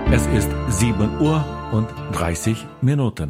Es ist 7:30 Uhr.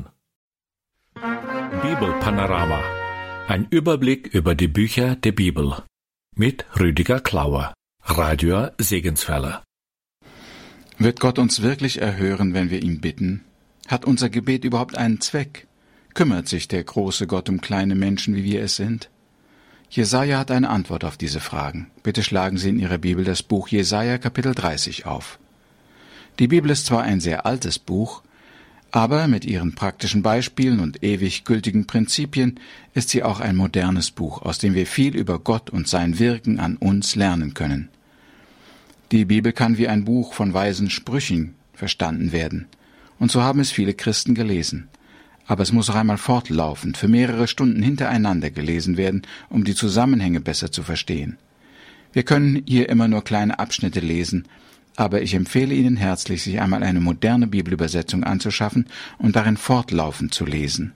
Bibelpanorama. Ein Überblick über die Bücher der Bibel. Mit Rüdiger Klauer, Radio Segenswelle. Wird Gott uns wirklich erhören, wenn wir ihn bitten? Hat unser Gebet überhaupt einen Zweck? Kümmert sich der große Gott um kleine Menschen, wie wir es sind? Jesaja hat eine Antwort auf diese Fragen. Bitte schlagen Sie in Ihrer Bibel das Buch Jesaja, Kapitel 30 auf. Die Bibel ist zwar ein sehr altes Buch, aber mit ihren praktischen Beispielen und ewig gültigen Prinzipien ist sie auch ein modernes Buch, aus dem wir viel über Gott und sein Wirken an uns lernen können. Die Bibel kann wie ein Buch von weisen Sprüchen verstanden werden, und so haben es viele Christen gelesen. Aber es muss auch einmal fortlaufend, für mehrere Stunden hintereinander gelesen werden, um die Zusammenhänge besser zu verstehen. Wir können hier immer nur kleine Abschnitte lesen, aber ich empfehle Ihnen herzlich, sich einmal eine moderne Bibelübersetzung anzuschaffen und darin fortlaufend zu lesen.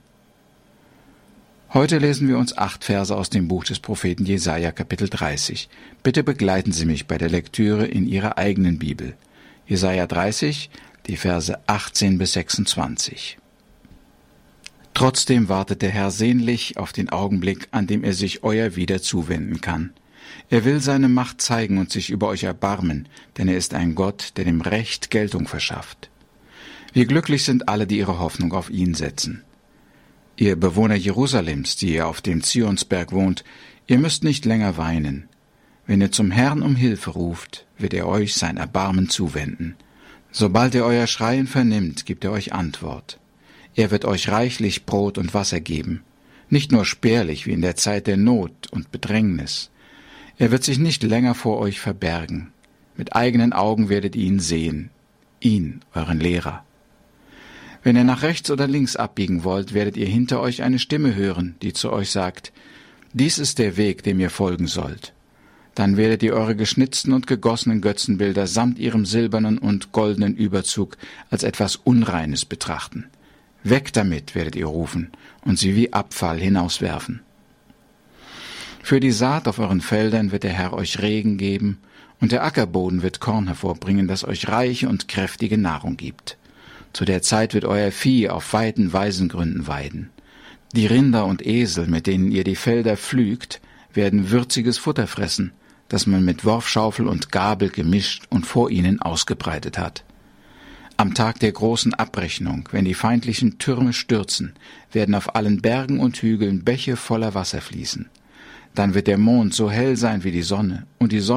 Heute lesen wir uns 8 Verse aus dem Buch des Propheten Jesaja, Kapitel 30. Bitte begleiten Sie mich bei der Lektüre in Ihrer eigenen Bibel. Jesaja 30, die Verse 18 bis 26. Trotzdem wartet der Herr sehnlich auf den Augenblick, an dem er sich euer wieder zuwenden kann. Er will seine Macht zeigen und sich über euch erbarmen, denn er ist ein Gott, der dem Recht Geltung verschafft. Wie glücklich sind alle, die ihre Hoffnung auf ihn setzen. Ihr Bewohner Jerusalems, die ihr auf dem Zionsberg wohnt, ihr müsst nicht länger weinen. Wenn ihr zum Herrn um Hilfe ruft, wird er euch sein Erbarmen zuwenden. Sobald er euer Schreien vernimmt, gibt er euch Antwort. Er wird euch reichlich Brot und Wasser geben, nicht nur spärlich wie in der Zeit der Not und Bedrängnis. Er wird sich nicht länger vor euch verbergen. Mit eigenen Augen werdet ihr ihn sehen, ihn, euren Lehrer. Wenn ihr nach rechts oder links abbiegen wollt, werdet ihr hinter euch eine Stimme hören, die zu euch sagt, dies ist der Weg, dem ihr folgen sollt. Dann werdet ihr eure geschnitzten und gegossenen Götzenbilder samt ihrem silbernen und goldenen Überzug als etwas Unreines betrachten. Weg damit, werdet ihr rufen, und sie wie Abfall hinauswerfen. Für die Saat auf euren Feldern wird der Herr euch Regen geben, und der Ackerboden wird Korn hervorbringen, das euch reiche und kräftige Nahrung gibt. Zu der Zeit wird euer Vieh auf weiten Waisengründen weiden. Die Rinder und Esel, mit denen ihr die Felder pflügt, werden würziges Futter fressen, das man mit Worfschaufel und Gabel gemischt und vor ihnen ausgebreitet hat. Am Tag der großen Abrechnung, wenn die feindlichen Türme stürzen, werden auf allen Bergen und Hügeln Bäche voller Wasser fließen. Dann wird der Mond so hell sein wie die Sonne und die Sonne